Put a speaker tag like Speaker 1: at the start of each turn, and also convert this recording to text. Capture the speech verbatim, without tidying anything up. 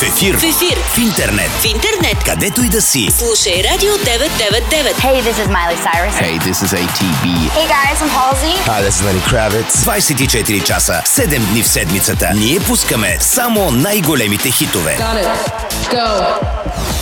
Speaker 1: ефир.
Speaker 2: В ефир.
Speaker 1: В интернет.
Speaker 2: В интернет.
Speaker 1: Където и да си.
Speaker 2: Слушай Радио деветsto деветдесет и девет.
Speaker 3: Hey, this is Miley Cyrus.
Speaker 4: Hey, this is A T B.
Speaker 3: Hey guys, I'm Halsey.
Speaker 4: Hi, this is Lenny Kravitz.
Speaker 1: двайсет и четири часа, седем дни в седмицата. Ние пускаме само най-големите хитове.
Speaker 5: Got it. Go.